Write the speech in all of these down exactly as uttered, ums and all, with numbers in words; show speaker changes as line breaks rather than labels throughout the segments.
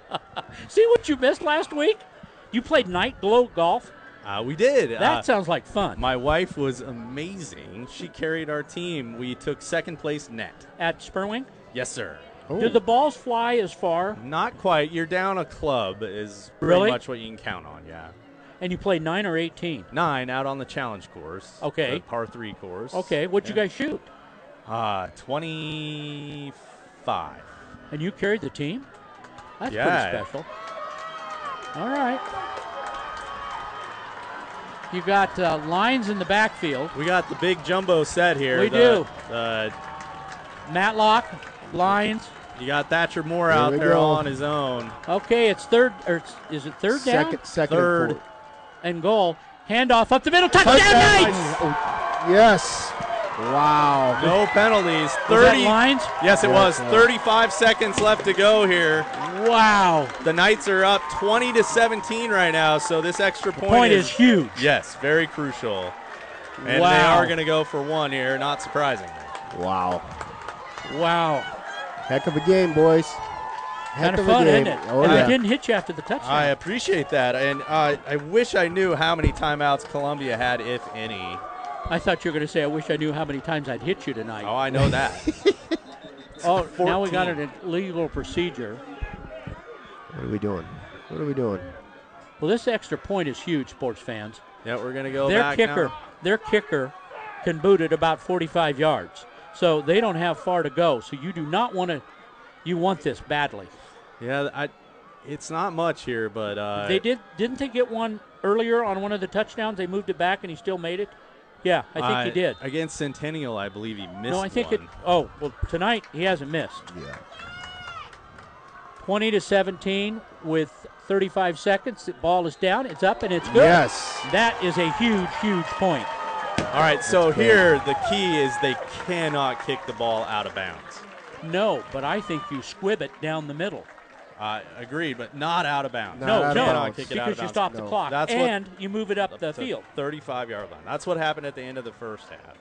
See what you missed last week? You played Night Glow Golf?
Uh, we did.
That
uh,
sounds like fun.
My wife was amazing. She carried our team. We took second place net.
At Spurwing?
Yes, sir.
Do the balls fly as far?
Not quite. You're down a club is pretty
Really?
much what you can count on, yeah.
And you played nine or eighteen?
Nine out on the challenge course.
Okay.
The par three course.
Okay. What'd
yeah.
you guys shoot?
Uh, twenty-five.
And you carried the team? That's
yeah.
pretty special. All right. You got uh, lines in the backfield.
We got the big jumbo set here.
We
the,
do.
Uh,
Matlock, lines.
You got Thatcher Moore
Here
out
we
there
go.
all on his own.
Okay, it's third, or it's, is it third down?
Second, second
Third.
and fourth.
And goal. Handoff up the middle. Touchdown,
Touchdown,
Knights!
Oh, yes. Wow.
No penalties.
Was
thirty
that lines?
Yes, it
Yeah,
was.
it was.
thirty-five seconds left to go here.
Wow.
The Knights are up twenty to seventeen right now, so this extra point,
Point is huge.
Yes, very crucial. And
Wow.
they are going to go for one here, not surprisingly.
Wow.
Wow.
Heck of a game, boys. Heck
Kind of
of
fun,
a game.
isn't it?
Oh,
and
yeah.
it didn't hit you after the touchdown.
I appreciate that, and uh, I wish I knew how many timeouts Columbia had, if any.
I thought you were going to say, I wish I knew how many times I'd hit you tonight.
Oh, I know that.
Oh, now we got
fourteen.
an illegal procedure.
What are we doing? What are we doing?
Well, this extra point is huge, sports fans.
Yeah, we're going to go
their
back
kicker,
now.
their kicker can boot it about forty-five yards. So they don't have far to go. So you do not want to, you want this badly.
Yeah, I, it's not much here, but uh,
They did, didn't they get one earlier on one of the touchdowns? They moved it back and he still made it? Yeah, I think
uh,
he did.
Against Centennial, I believe he missed
No, I think
one.
it, oh, well, tonight he hasn't missed.
Yeah.
twenty to seventeen with thirty-five seconds. The ball is down. It's up and it's good.
Yes.
That is a huge, huge point.
All right, so here the key is they cannot kick the ball out of bounds.
No, but I think you squib it down the middle.
Uh, agreed, but not out of bounds.
Not
no,
out of
no,
bounds.
Kick it
because
out of
you
bounds.
stop the
No.
clock
That's what-
and you move it up the field.
thirty-five-yard line. That's what happened at the end of the first half.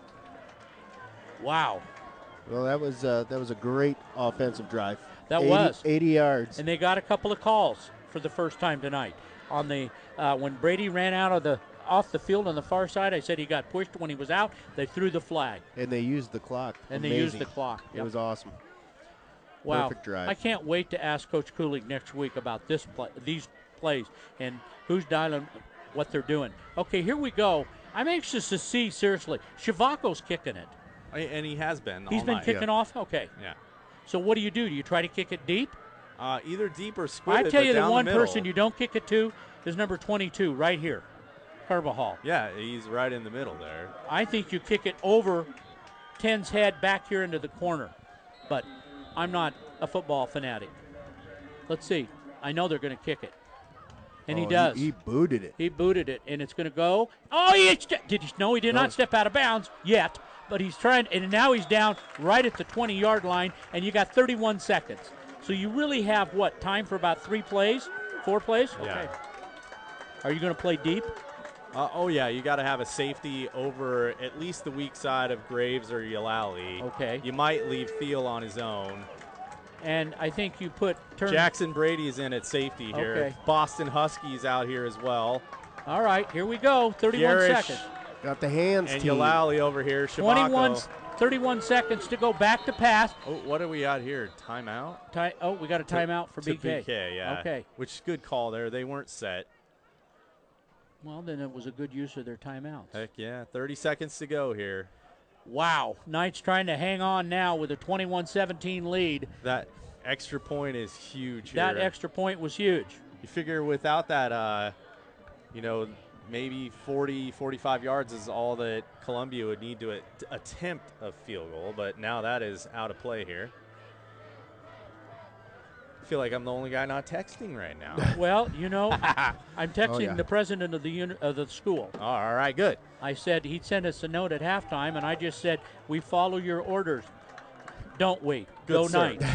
Wow.
Well, that was uh, that was a great offensive drive.
That
eighty,
was.
eighty yards.
And they got a couple of calls for the first time tonight. On the uh, when Brady ran out of the off the field on the far side, I said he got pushed when he was out. They threw the flag.
And they used the clock.
And they
Amazing.
used the clock.
It
Yep.
was awesome.
Wow.
Perfect drive.
I can't wait to ask Coach Kulig next week about this play, these plays and who's dialing what they're doing. Okay, here we go. I'm anxious to see, seriously. Shavako's kicking it.
And he has been
He's
all
been
night.
kicking off? Okay.
Yeah.
So what do you do? Do you try to kick it deep?
Uh, either deep or squib
I
it,
tell
but
you, the
down
one
middle.
person you don't kick it to is number twenty-two right here, Carbajal.
Yeah, he's right in the middle there.
I think you kick it over ten's head back here into the corner. But I'm not a football fanatic. Let's see. I know they're going to kick it. And
Oh,
he does.
He, he booted it.
He booted it, and it's going to go. Oh, he ste- did he? No, he did
No.
not step out of bounds yet. But he's trying, and now he's down right at the twenty-yard line, and you got thirty-one seconds. So you really have what time for about three plays, four plays?
Yeah.
Okay. Are you going to play deep?
Uh, oh, yeah, you got to have a safety over at least the weak side of Graves or Yalali.
Okay.
You might leave Thiel on his own.
And I think you put turn.
Jackson Brady's in at safety here.
Okay.
Boston Huskies out here as well.
All right, here we go. thirty-one
Garish
seconds.
Got the hands
And
team.
Yalali over here.
twenty-one,
Shabako.
thirty-one seconds to go back to pass.
Oh, what do we got here? Timeout?
Ti- oh, we got a timeout for
to
B K.
B K, yeah.
Okay.
Which is good call there. They weren't set.
Well, then it was a good use of their timeouts.
Heck yeah. thirty seconds to go here.
Wow. Knights trying to hang on now with a twenty-one seventeen lead.
That extra point is huge here.
That extra point was huge.
You figure without that, uh, you know, maybe forty, forty-five yards is all that Columbia would need to at- attempt a field goal, but now that is out of play here. I feel like I'm the only guy not texting right now.
Well, you know, I'm texting
Oh, yeah.
the president of the uni- of the school.
All right, good.
I said he'd send us a note at halftime, and I just said, we follow your orders. Don't we?
Good,
Go
sir.
Knights.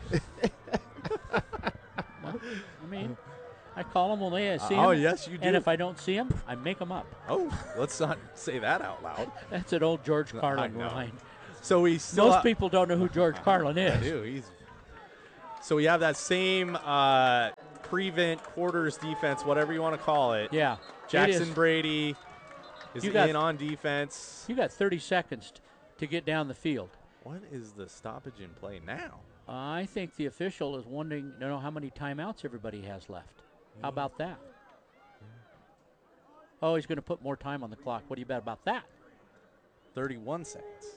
Well, I mean, I call them when they see them.
Oh, yes, you do.
And if I don't see them, I make them up.
Oh, let's not say that out loud.
That's an old George Carlin
know.
line.
So we still
Most people don't know who George Carlin
I
is.
do. He's So we have that same uh, prevent quarters defense, whatever you want to call it.
Yeah.
Jackson Brady is
You got-
in on defense.
You got thirty seconds t- to get down the field.
What is the stoppage in play now?
I think the official is wondering, you know, how many timeouts everybody has left. How about that? Oh, he's going to put more time on the clock. What do you bet about that?
thirty-one seconds.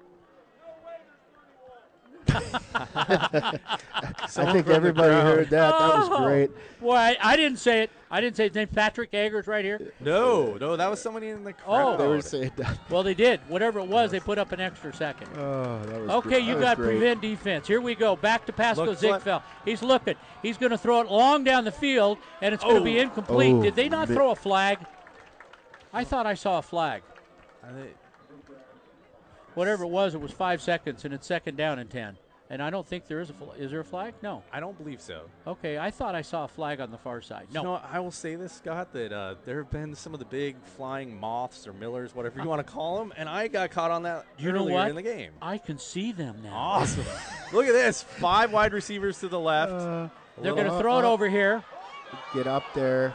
I think everybody heard that. That was
Oh,
great.
Boy, I, I didn't say it. I didn't say his name. Patrick Eggers right here.
No, no, that was somebody in the
Oh.
crowd.
They were saying that.
Well, they did. Whatever it was, they put up an extra second.
Oh, that was
Okay,
great.
you
That
got
was great.
prevent defense. Here we go. Back to Pascal
Looks like-
Ziegfeld. He's looking. He's going to throw it long down the field, and it's going to
Oh.
be incomplete.
Oh,
Did they not
mi-
throw a flag? I thought I saw a flag.
I think-
Whatever it was, it was five seconds, and it's second down and ten. And I don't think there is a flag. Is there a flag? No.
I don't believe so.
Okay, I thought I saw a flag on the far side. No.
You know, I will say this, Scott, that uh, there have been some of the big flying moths or millers, whatever you want to call them, and I got caught on that
You know
earlier
what?
in the game.
I can see them now.
Awesome. Look at this. Five wide receivers to the left.
Uh,
They're going to
Uh,
throw it
uh,
over here,
Get up there.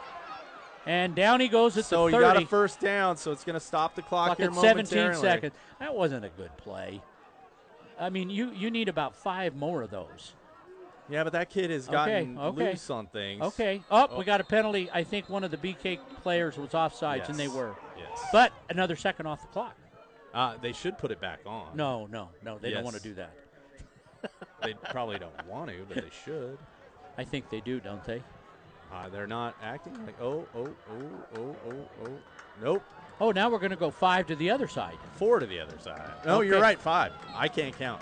and down he goes at
so
the
you
thirty.
got a first down, so it's going to stop the clock,
Clock
here
at seventeen
momentarily.
seconds. That wasn't a good play. I mean, you, you need about five more of those.
Yeah, but that kid has
Okay,
gotten
okay.
loose on things.
Okay. Oh,
Oh.
we got a penalty. I think one of the B K players was offsides,
Yes.
and they were.
Yes.
But another second off the clock.
Uh, they should put it back on.
No, no, no. They don't
Yes.
want to do that.
They probably don't want to, but they should.
I think they do, don't they?
Uh, they're not acting like, oh, oh, oh, oh, oh, oh. Nope.
Oh, now we're going to go five to the other side.
Four to the other side. No, you're
Okay.
right. Five. I can't count.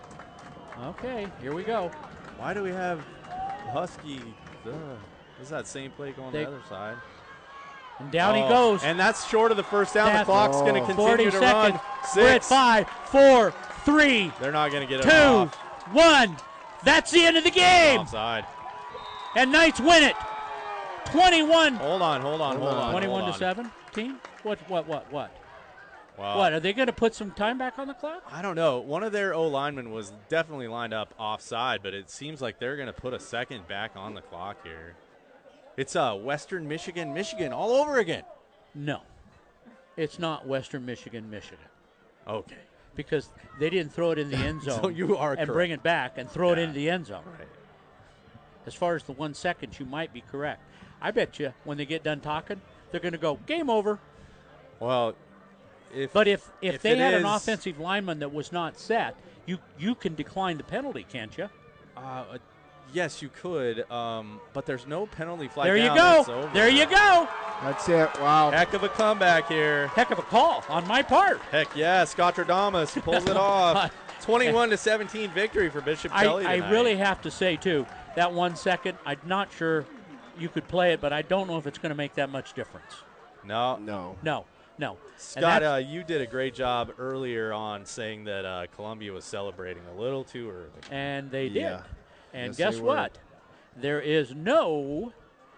Okay, here we go.
Why do we have Husky? Ugh. This is that same play going
They-
the other side.
And down he
Oh,
goes.
And that's short of the first down.
That's-
the clock's going to
Oh.
continue
forty
to
seconds.
run.
We're at
Six.
five, four, three,
They're not going to get it
two,
off.
one. That's the end of the game.
Offside.
And Knights win it. twenty-one.
Hold on, hold on, hold on.
twenty-one
hold
to
on.
seventeen? What, what, what, what?
Wow.
What, are they going to put some time back on the clock?
I don't know. One of their O linemen was definitely lined up offside, but it seems like they're going to put a second back on the clock here. It's uh, Western Michigan, Michigan all over again.
No. It's not Western Michigan, Michigan.
Okay.
Because they didn't throw it in the end zone
So you are
and
correct.
bring it back and throw it
Yeah.
into the end zone.
Right.
As far as the one second, you might be correct. I bet you when they get done talking, they're going to go, game over.
Well, if
But if, if,
If
they
it
had an
is-
offensive lineman that was not set, you, you can decline the penalty, can't you?
uh, yes, you could, um, but there's no penalty flag.
There you
down.
go.
It's over.
There you go.
That's it. Wow.
Heck of a comeback here.
Heck of a call on my part.
Heck yeah, Scottradamus pulls it off. twenty-one to seventeen victory for Bishop
I,
Kelly
I
tonight.
really have to say, too, that one second, I'm not sure you could play it, but I don't know if it's going to make that much difference.
no.
No.
No, no. And
Scott,
that's-
uh, you did a great job earlier on saying that uh, Columbia was celebrating a little too early.
And they did.
Yeah.
And
Yes,
guess
they were.
what? There is no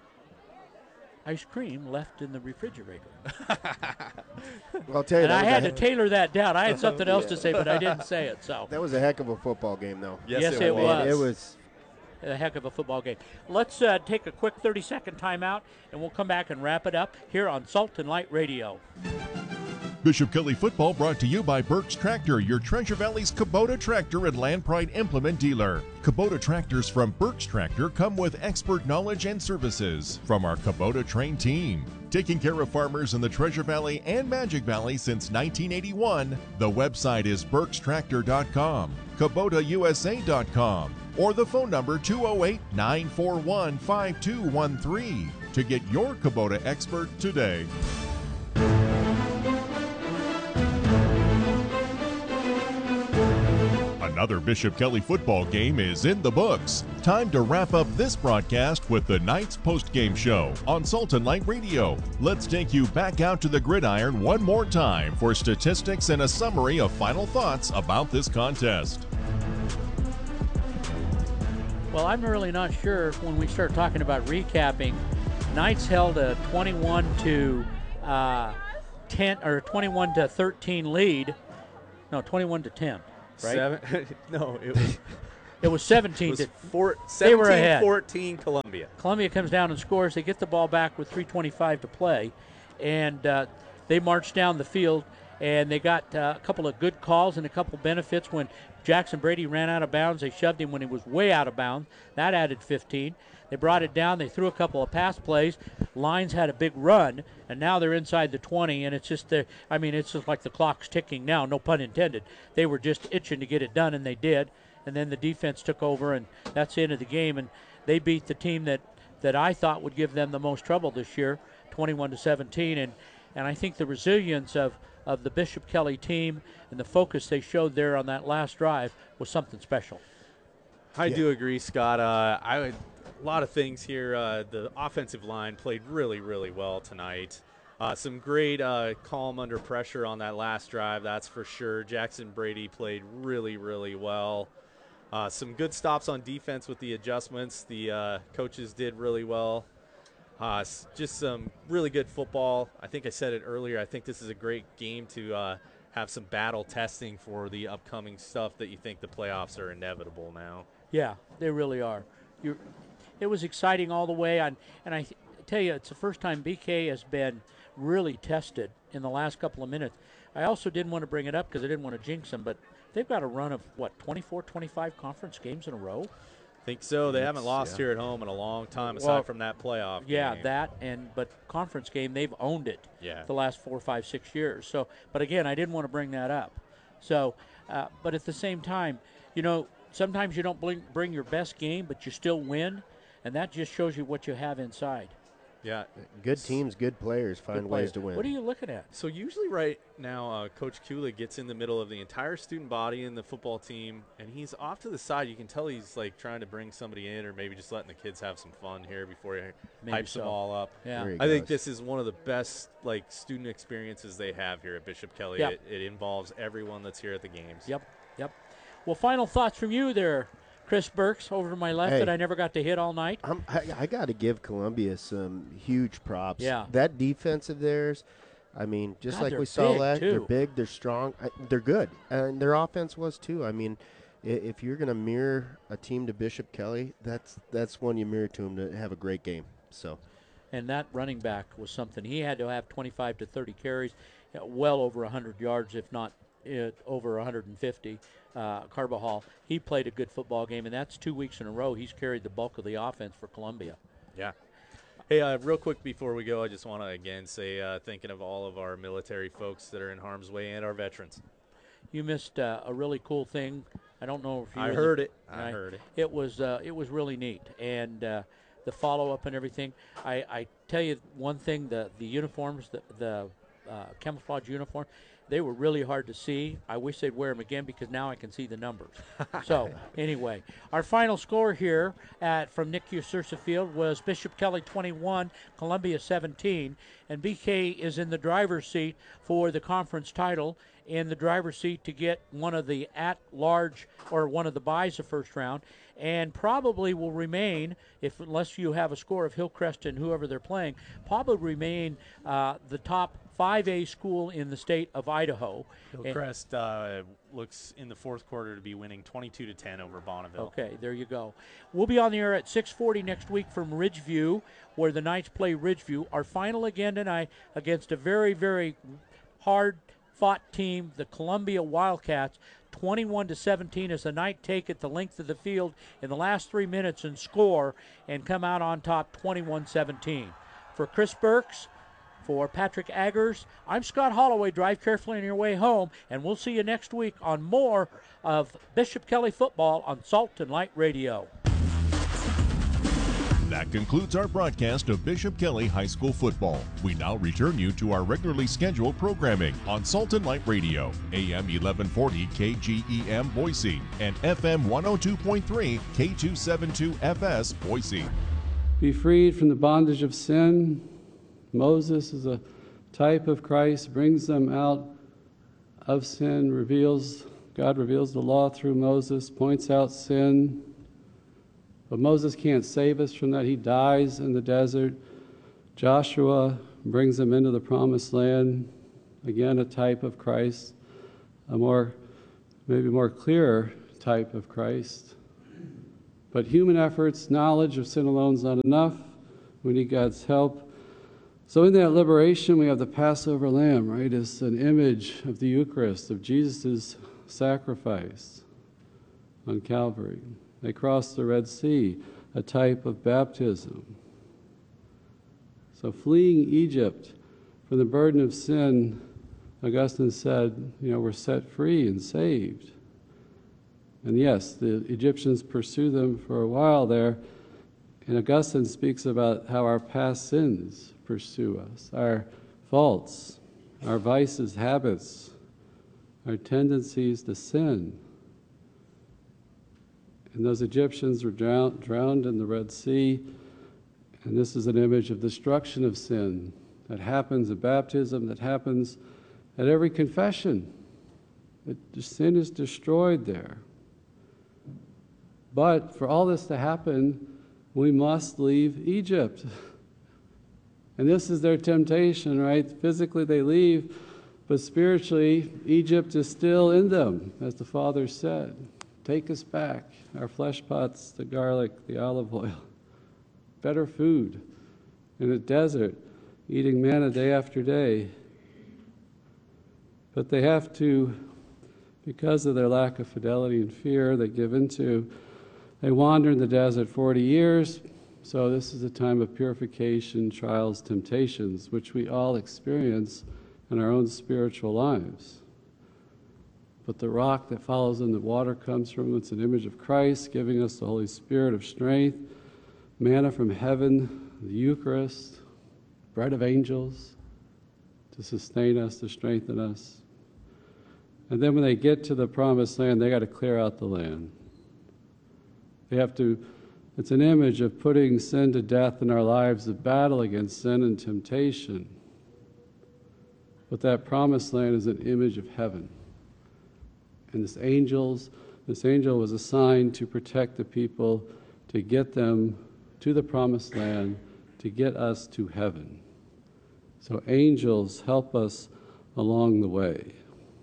ice cream left in the refrigerator.
Well, I'll tell you,
And
that
I
was,
had
a,
to tailor that down. I had something else to say, but I didn't say it. So
that was a heck of a football game, though.
Yes, it was.
It was.
a heck of a football game. Let's uh, take a quick thirty-second timeout, and we'll come back and wrap it up here on Salt and Light Radio.
Bishop Kelly football brought to you by Burke's Tractor, your Treasure Valley's Kubota tractor and Land Pride implement dealer. Kubota tractors from Burke's Tractor come with expert knowledge and services from our Kubota trained team. Taking care of farmers in the Treasure Valley and Magic Valley since nineteen eighty-one. The website is burks tractor dot com, kubota u s a dot com, or the phone number two oh eight, nine four one, five two one three to get your Kubota expert today. Another Bishop Kelly football game is in the books. Time to wrap up this broadcast with the Knights postgame show on Salt and Light Radio. Let's take you back out to the gridiron one more time for statistics and a summary of final thoughts about this contest.
Well, I'm really not sure when we start talking about recapping. Knights held a twenty-one to ten or twenty-one to thirteen lead. No, twenty-one to ten. Right?
Seven, no, it was
It was seventeen.
It was
to,
four,
they were ahead.
seventeen fourteen Columbia.
Columbia comes down and scores. They get the ball back with three twenty-five to play, and uh, they march down the field, and they got uh, a couple of good calls and a couple benefits. When Jackson Brady ran out of bounds, they shoved him when he was way out of bounds. That added fifteen. They brought it down. They threw a couple of pass plays. Lions had a big run, and now they're inside the twenty, and it's just the, I mean, it's just like the clock's ticking now, no pun intended. They were just itching to get it done, and they did. And then the defense took over, and that's the end of the game. And they beat the team that, that I thought would give them the most trouble this year, twenty-one to seventeen. And, and I think the resilience of, of the Bishop Kelly team and the focus they showed there on that last drive was something special.
I
Yeah.
do agree, Scott. Uh, I would, a lot of things here. Uh, the offensive line played really, really well tonight. Uh, some great uh, calm under pressure on that last drive, that's for sure. Jackson Brady played really, really well. Uh, some good stops on defense with the adjustments. The uh, coaches did really well. Uh, just some really good football. I think I said it earlier. I think this is a great game to uh, have some battle testing for the upcoming stuff that you think the playoffs are inevitable now.
Yeah, they really are. You're, it was exciting all the way on, and I th- tell you, it's the first time B K has been really tested in the last couple of minutes. I also didn't want to bring it up because I didn't want to jinx them, but they've got a run of, what, twenty-four, twenty-five conference games in a row?
Think so. They
Yes,
haven't lost
yeah.
here at home in a long time, aside
Well,
from that playoff
Yeah,
game.
that, and but conference game, they've owned it
Yeah.
the last four, five, six years. So, but again, I didn't want to bring that up. So, uh, but at the same time, you know, sometimes you don't bring, bring your best game, but you still win, and that just shows you what you have inside.
Yeah.
Good teams, good players find
Good
ways
player.
to win.
What are you looking at?
So usually right now, uh, Coach Kulik gets in the middle of the entire student body in the football team, and he's off to the side. You can tell he's like trying to bring somebody in, or maybe just letting the kids have some fun here before he
Maybe
hypes them
so.
all up.
Yeah.
There he
I think
goes.
this is one of the best like student experiences they have here at Bishop Kelly.
Yep.
It, it involves everyone that's here at the games.
Yep, yep. Well, final thoughts from you there, Chris Burks, over to my left
Hey.
that I never got to hit all night.
I'm, I, I got to give Columbia some huge props.
Yeah.
That defense of theirs, I mean, just
God,
like
they're
we saw
big,
last, they're
too.
big, they're strong, I, they're good, and their offense was too. I mean, i- if you're going to mirror a team to Bishop Kelly, that's that's one you mirror to them to have a great game. So,
And that running back was something. He had to have twenty-five to thirty carries, uh, well over one hundred yards, if not uh, over one hundred fifty. Uh, Carbajal, he played a good football game, and that's two weeks in a row he's carried the bulk of the offense for Columbia.
Yeah. Hey, uh, real quick before we go, I just want to again say uh, thinking of all of our military folks that are in harm's way and our veterans.
You missed uh, a really cool thing. I don't know if you
I
were
heard
the-
it. I heard it.
It was uh, it was really neat, and uh, the follow up and everything. I, I tell you one thing: the the uniforms, the the uh, camouflage uniform, they were really hard to see. I wish they'd wear them again because now I can see the numbers. So anyway, our final score here at from Nick Usursa Field was Bishop Kelly twenty-one, Columbia seventeen, and B K is in the driver's seat for the conference title, in the driver's seat to get one of the at-large or one of the buys the first round, and probably will remain, if unless you have a score of Hillcrest and whoever they're playing, probably remain uh, the top five A school in the state of Idaho. And-
Hillcrest uh, looks in the fourth quarter to be winning twenty-two to ten over Bonneville.
Okay, there you go. We'll be on the air at six forty next week from Ridgeview, where the Knights play Ridgeview. Our final again tonight against a very, very hard-fought team, the Columbia Wildcats. twenty-one to seventeen as the Knights take it the length of the field in the last three minutes and score and come out on top twenty-one seventeen. For Chris Burks, for Patrick Aggers, I'm Scott Holloway. Drive carefully on your way home, and we'll see you next week on more of Bishop Kelly football on Salt and Light Radio.
That concludes our broadcast of Bishop Kelly High School football. We now return you to our regularly scheduled programming on Salt and Light Radio, A M eleven forty K G E M Boise, and F M one oh two point three K two seventy-two F S Boise.
Be freed from the bondage of sin. Moses is a type of Christ, brings them out of sin, reveals, God reveals the law through Moses, points out sin. But Moses can't save us from that. He dies in the desert. Joshua brings them into the promised land. Again, a type of Christ, a more, maybe more clearer type of Christ. But human efforts, knowledge of sin alone is not enough. We need God's help. So in that liberation, we have the Passover lamb, right? It's an image of the Eucharist, of Jesus' sacrifice on Calvary. They crossed the Red Sea, a type of baptism. So fleeing Egypt from the burden of sin, Augustine said, you know, we're set free and saved. And yes, the Egyptians pursue them for a while there. And Augustine speaks about how our past sins pursue us, our faults, our vices, habits, our tendencies to sin. And those Egyptians were drowned, drowned in the Red Sea. And this is an image of destruction of sin that happens at baptism, that happens at every confession. It, sin is destroyed there. But for all this to happen, we must leave Egypt. And this is their temptation, right? Physically they leave, but spiritually, Egypt is still in them, as the Father said. Take us back, our flesh pots, the garlic, the olive oil. Better food in a desert, eating manna day after day. But they have to, because of their lack of fidelity and fear, they give into. They wander in the desert forty years, so this is a time of purification, trials, temptations, which we all experience in our own spiritual lives. But the rock that follows in the water comes from, it's an image of Christ, giving us the Holy Spirit of strength, manna from heaven, the Eucharist, bread of angels to sustain us, to strengthen us. And then when they get to the promised land, they got to clear out the land. They have to, it's an image of putting sin to death in our lives, the battle against sin and temptation. But that promised land is an image of heaven. And this angels, this angel was assigned to protect the people, to get them to the promised land, to get us to heaven. So angels help us along the way.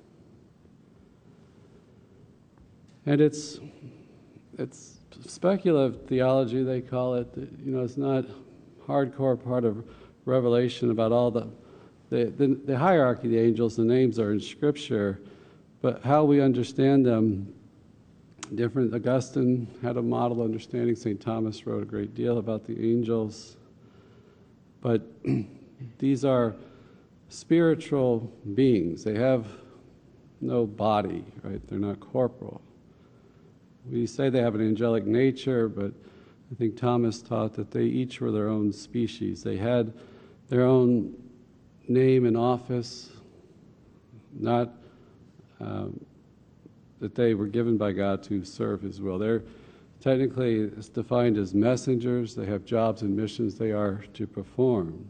And it's it's speculative theology, they call it. You know, it's not hardcore part of Revelation about all the the, the the hierarchy of the angels. The names are in Scripture, but how we understand them, different. Augustine had a model understanding. Saint Thomas wrote a great deal about the angels. But these are spiritual beings. They have no body, right? They're not corporal. We say they have an angelic nature, but I think Thomas taught that they each were their own species. They had their own name and office, not um, that they were given by God to serve His will. They're technically it's defined as messengers. They have jobs and missions they are to perform.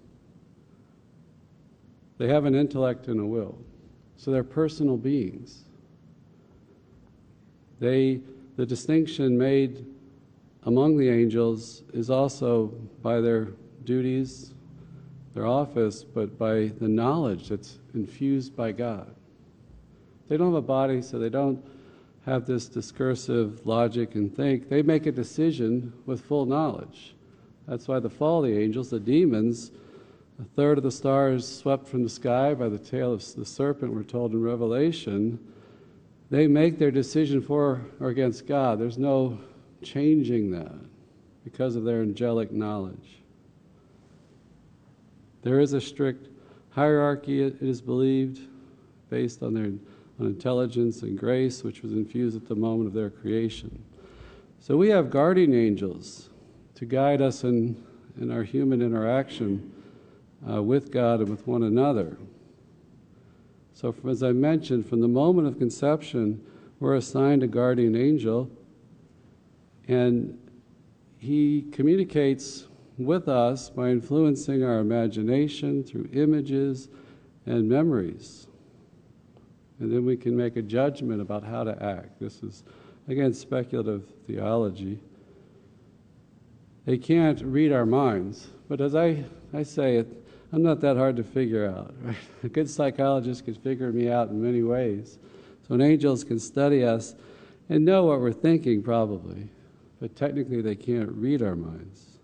They have an intellect and a will. So they're personal beings. They, the distinction made among the angels is also by their duties, their office, but by the knowledge that's infused by God. They don't have a body, so they don't have this discursive logic and think. They make a decision with full knowledge. That's why the fall of the angels, the demons, a third of the stars swept from the sky by the tail of the serpent, we're told in Revelation, they make their decision for or against God. There's no changing that because of their angelic knowledge. There is a strict hierarchy, it is believed, based on their on intelligence and grace, which was infused at the moment of their creation. So we have guardian angels to guide us in, in our human interaction uh, with God and with one another. So from, as I mentioned, from the moment of conception, we're assigned a guardian angel, and he communicates with us by influencing our imagination through images and memories. And then we can make a judgment about how to act. This is, again, speculative theology. They can't read our minds, but as I, I say it, I'm not that hard to figure out. Right? A good psychologist could figure me out in many ways. So an angels can study us and know what we're thinking, probably. but technically they can't read our minds.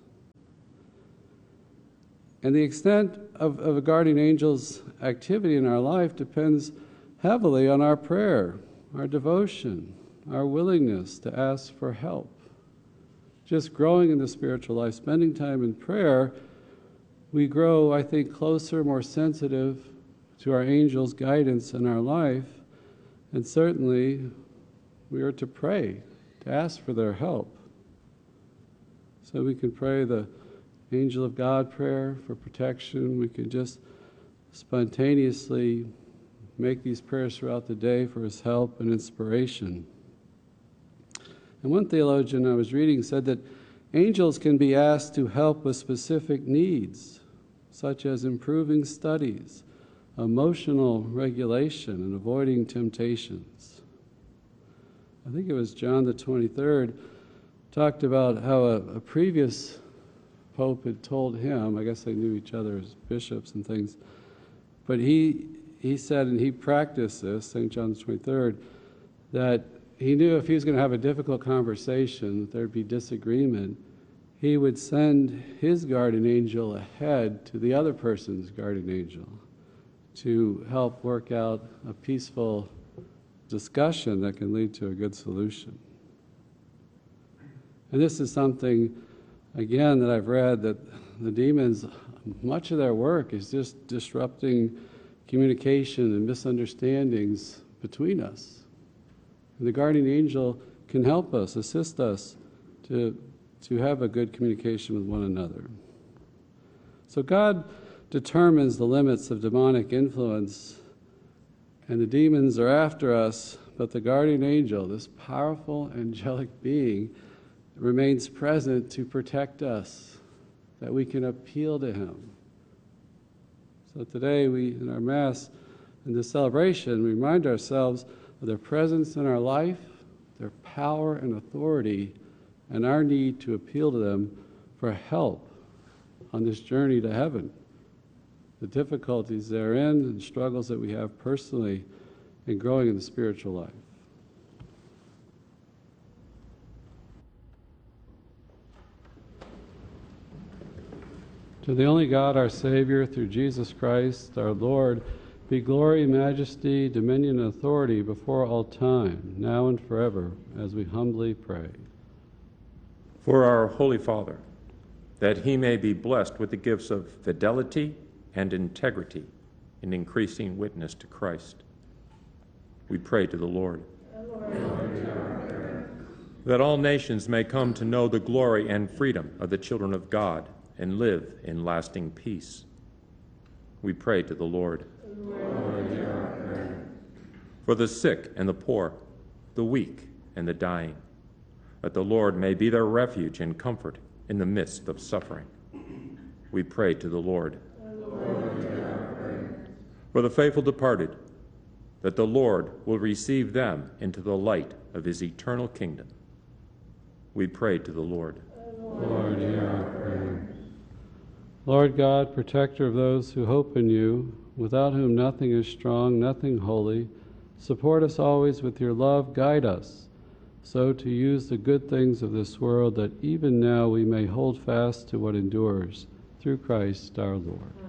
And the extent of, of a guardian angel's activity in our life depends heavily on our prayer, our devotion, our willingness to ask for help. Just growing in the spiritual life, spending time in prayer, we grow, I think, closer, more sensitive to our angel's guidance in our life, and certainly we are to pray, to ask for their help. So we can pray the Angel of God prayer for protection. We can just spontaneously make these prayers throughout the day for his help and inspiration. And one theologian I was reading said that angels can be asked to help with specific needs, such as improving studies, emotional regulation, and avoiding temptations. I think it was John the twenty-third talked about how a, a previous pope had told him, I guess they knew each other as bishops and things, but he he said, and he practiced this, Saint John the twenty-third, that he knew if he was going to have a difficult conversation, that there'd be disagreement, he would send his guardian angel ahead to the other person's guardian angel to help work out a peaceful discussion that can lead to a good solution. And this is something, again, that I've read, that the demons, much of their work is just disrupting communication and misunderstandings between us. And the guardian angel can help us, assist us to, to have a good communication with one another. So God determines the limits of demonic influence, and the demons are after us, but the guardian angel, this powerful angelic being, remains present to protect us, that we can appeal to him. So today we, in our Mass, in this celebration, we remind ourselves of their presence in our life, their power and authority, and our need to appeal to them for help on this journey to heaven. The difficulties therein and struggles that we have personally in growing in the spiritual life. To the only God, our Savior, through Jesus Christ, our Lord, be glory, majesty, dominion, and authority before all time, now and forever, as we humbly pray.
For our Holy Father, that he may be blessed with the gifts of fidelity and integrity in increasing witness to Christ. We pray to the Lord. Lord. That all nations may come to know the glory and freedom of the children of God and live in lasting peace. We pray to the Lord. Lord. For the sick and the poor, the weak and the dying, that the Lord may be their refuge and comfort in the midst of suffering. We pray to the Lord. Lord. For the faithful departed, that the Lord will receive them into the light of his eternal kingdom. We pray to the Lord.
Lord, hear our prayer. Lord God, protector of those who hope in you, without whom nothing is strong, nothing holy, support us always with your love, guide us, so to use the good things of this world, that even now we may hold fast to what endures, through Christ our Lord.